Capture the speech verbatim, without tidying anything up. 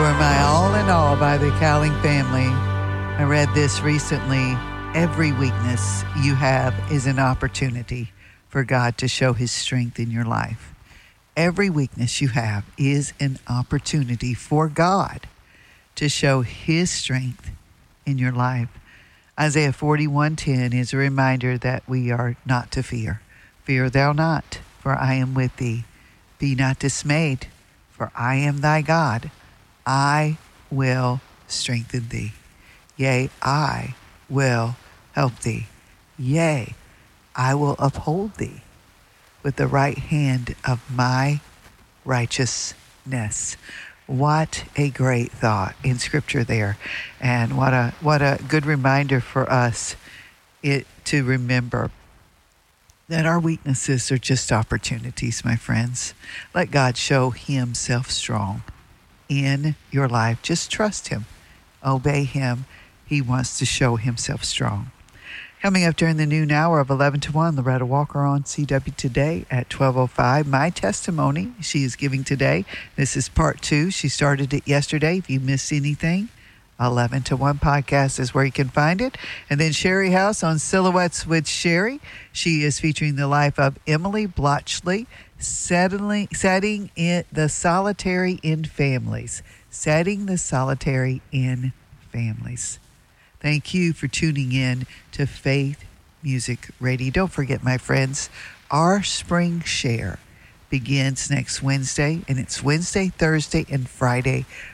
are my all in all by the Cowling family. I read this recently. Every weakness you have is an opportunity for God to show his strength in your life. Every weakness you have is an opportunity for God to show his strength in your life. Isaiah forty-one ten is a reminder that we are not to fear. Fear thou not, for I am with thee. Be not dismayed, for I am thy God. I will strengthen thee. Yea, I will help thee. Yea, I will uphold thee with the right hand of my righteousness. What a great thought in Scripture there. And what a what a good reminder for us it to remember that our weaknesses are just opportunities, my friends. Let God show himself strong in your life. Just trust him. Obey him. He wants to show himself strong. Coming up during the noon hour of eleven to one, Loretta Walker on C W Today at twelve oh five. My testimony she is giving today. This is part two. She started it yesterday. If you missed anything, eleven to one podcast is where you can find it. And then Sherry House on Silhouettes with Sherry. She is featuring the life of Emily Blotchley, settling, setting in the solitary in families. Setting the solitary in families. Thank you for tuning in to Faith Music Radio. Don't forget, my friends, our spring share begins next Wednesday, and it's Wednesday, Thursday, and Friday